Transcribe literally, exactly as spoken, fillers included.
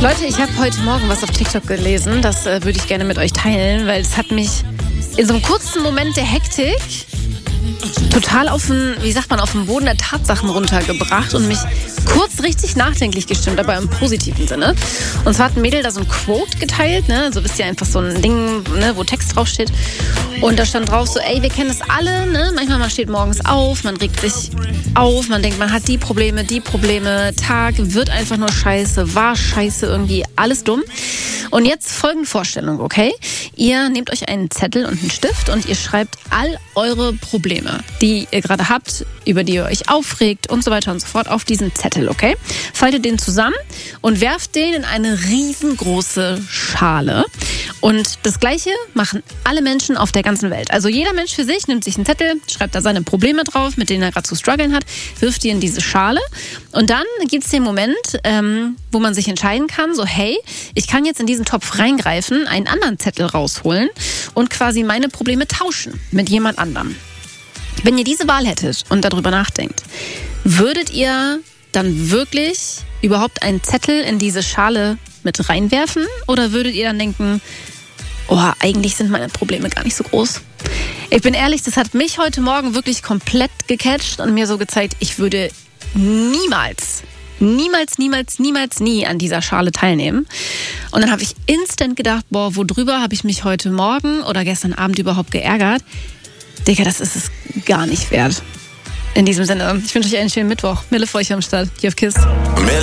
Leute, ich habe heute Morgen was auf TikTok gelesen, das äh, würde ich gerne mit euch teilen, weil es hat mich in so einem kurzen Moment der Hektik total auf den, wie sagt man, auf den Boden der Tatsachen runtergebracht und mich kurz richtig nachdenklich gestimmt, aber im positiven Sinne. Und zwar hat ein Mädel da so ein Quote geteilt, ne? So wisst ihr, einfach so ein Ding, ne, wo Text draufsteht. Und da stand drauf so, ey, wir kennen das alle, ne? Manchmal man steht morgens auf, man regt sich auf, man denkt, man hat die Probleme, die Probleme, Tag wird einfach nur scheiße, war scheiße, irgendwie alles dumm. Und jetzt folgende Vorstellung, okay? Ihr nehmt euch einen Zettel und einen Stift und ihr schreibt all eure Probleme, die ihr gerade habt, über die ihr euch aufregt und so weiter und so fort, auf diesen Zettel, okay? Faltet den zusammen und werft den in eine riesengroße Schale. Und das Gleiche machen alle Menschen auf der ganzen Welt. Also jeder Mensch für sich nimmt sich einen Zettel, schreibt da seine Probleme drauf, mit denen er gerade zu strugglen hat, wirft die in diese Schale. Und dann gibt es den Moment, ähm, wo man sich entscheiden kann, so hey, ich kann jetzt in diesen Topf reingreifen, einen anderen Zettel rausholen und quasi meine Probleme tauschen mit jemand anderem. Wenn ihr diese Wahl hättet und darüber nachdenkt, würdet ihr dann wirklich überhaupt einen Zettel in diese Schale mit reinwerfen? Oder würdet ihr dann denken, oh, eigentlich sind meine Probleme gar nicht so groß? Ich bin ehrlich, das hat mich heute Morgen wirklich komplett gecatcht und mir so gezeigt, ich würde niemals, niemals, niemals, niemals, nie an dieser Schale teilnehmen. Und dann habe ich instant gedacht, boah, worüber habe ich mich heute Morgen oder gestern Abend überhaupt geärgert? Digga, das ist es gar nicht wert. In diesem Sinne, ich wünsche euch einen schönen Mittwoch. Mille für euch am Start. Hier auf KISS.